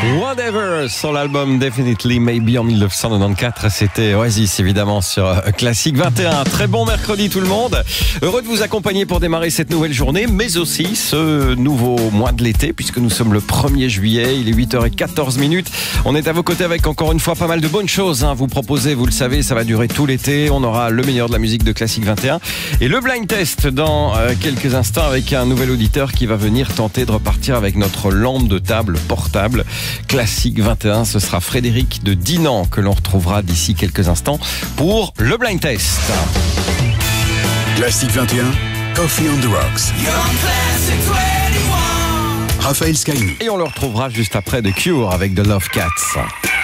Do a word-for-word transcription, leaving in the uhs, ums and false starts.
Whatever sur l'album Definitely Maybe en dix-neuf cent quatre-vingt-quatorze, c'était Oasis évidemment sur Classic vingt et un. Très bon mercredi tout le monde. Heureux de vous accompagner pour démarrer cette nouvelle journée, mais aussi ce nouveau mois de l'été puisque nous sommes le premier juillet, il est huit heures quatorze minutes. On est à vos côtés avec encore une fois pas mal de bonnes choses. Hein. Vous proposez, vous le savez, ça va durer tout l'été. On aura le meilleur de la musique de Classic vingt et un et le blind test dans euh, quelques instants avec un nouvel auditeur qui va venir tenter de repartir avec notre lampe de table portable. Classic vingt et un, ce sera Frédéric de Dinan que l'on retrouvera d'ici quelques instants pour le blind test. Classic vingt et un, Coffee on the Rocks. Raphaël Skyne. Et on le retrouvera juste après The Cure avec The Love Cats.